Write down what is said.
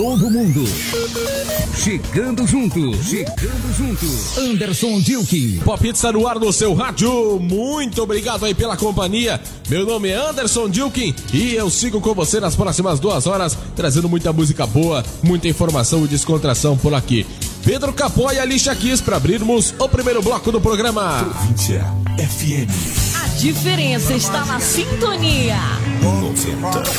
Todo mundo chegando junto. Anderson Dilke. Pop Pizza no ar no seu rádio. Muito obrigado aí pela companhia. Meu nome é Anderson Dilke e eu sigo com você nas próximas 2 horas, trazendo muita música boa, muita informação e descontração por aqui. Pedro Capó e Alicia Keys para abrirmos o primeiro bloco do programa. Província FM. A diferença está na sintonia. 90.